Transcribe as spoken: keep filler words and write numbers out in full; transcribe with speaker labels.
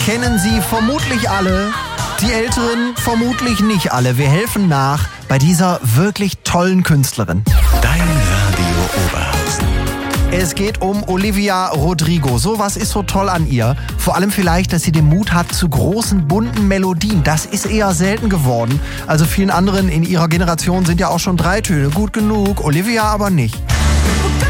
Speaker 1: kennen Sie vermutlich alle, die Älteren vermutlich nicht alle. Wir helfen nach bei dieser wirklich tollen Künstlerin.
Speaker 2: Dein Radio Oberhausen.
Speaker 1: Es geht um Olivia Rodrigo. So was ist so toll an ihr. Vor allem vielleicht, dass sie den Mut hat zu großen, bunten Melodien. Das ist eher selten geworden. Also vielen anderen in ihrer Generation sind ja auch schon drei Töne gut genug. Olivia aber nicht.